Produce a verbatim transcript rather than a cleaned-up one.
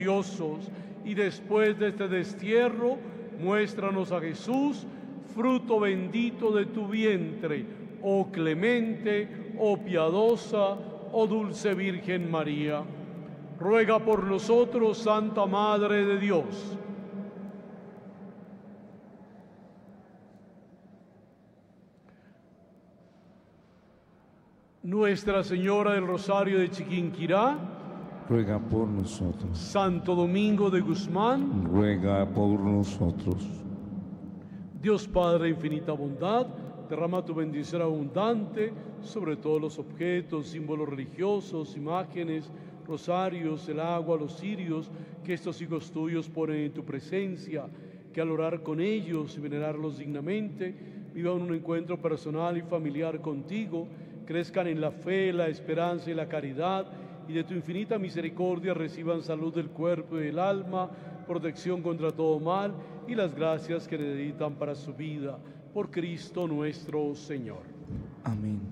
y después de este destierro, muéstranos a Jesús, fruto bendito de tu vientre, oh clemente, oh piadosa, oh dulce Virgen María. Ruega por nosotros, Santa Madre de Dios. Nuestra Señora del Rosario de Chiquinquirá, ruega por nosotros. Santo Domingo de Guzmán, ruega por nosotros. Dios Padre de infinita bondad, derrama tu bendición abundante sobre todos los objetos, símbolos religiosos, imágenes, rosarios, el agua, los cirios, que estos hijos tuyos ponen en tu presencia, que al orar con ellos y venerarlos dignamente, vivan un encuentro personal y familiar contigo, crezcan en la fe, la esperanza y la caridad, y de tu infinita misericordia reciban salud del cuerpo y del alma, protección contra todo mal y las gracias que necesitan para su vida. Por Cristo nuestro Señor. Amén.